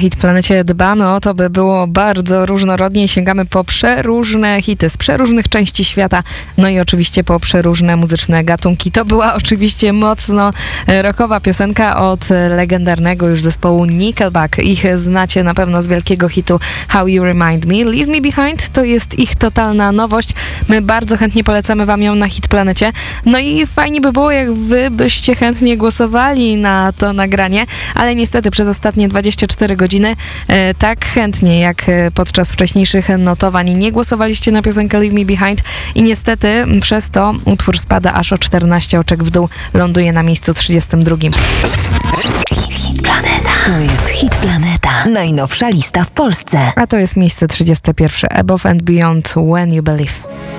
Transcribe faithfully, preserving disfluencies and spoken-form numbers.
Hit Planecie dbamy o to, by było bardzo różnorodnie i sięgamy po przeróżne hity z przeróżnych części świata, no i oczywiście po przeróżne muzyczne gatunki. To była oczywiście mocno rockowa piosenka od legendarnego już zespołu Nickelback. Ich znacie na pewno z wielkiego hitu How You Remind Me. Leave Me Behind to jest ich totalna nowość. My bardzo chętnie polecamy wam ją na Hit Planecie. No i fajnie by było, jak wy byście chętnie głosowali na to nagranie, ale niestety przez ostatnie dwadzieścia cztery godziny e, tak chętnie jak podczas wcześniejszych notowań nie głosowaliście na piosenkę Leave Me Behind i niestety przez to utwór spada aż o czternaście oczek w dół, ląduje na miejscu trzydziestym drugim. Hit Planeta. To jest Hit Planeta. Najnowsza lista w Polsce. A to jest miejsce trzydzieste pierwsze. Above and Beyond When You Believe.